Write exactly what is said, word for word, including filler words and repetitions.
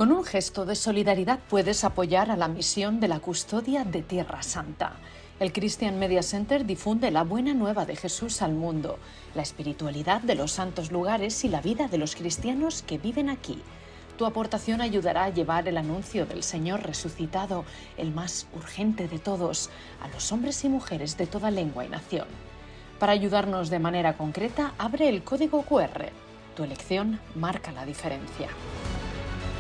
Con un gesto de solidaridad puedes apoyar a la misión de la custodia de Tierra Santa. El Christian Media Center difunde la buena nueva de Jesús al mundo, la espiritualidad de los santos lugares y la vida de los cristianos que viven aquí. Tu aportación ayudará a llevar el anuncio del Señor resucitado, el más urgente de todos, a los hombres y mujeres de toda lengua y nación. Para ayudarnos de manera concreta, abre el código cu erre. Tu elección marca la diferencia.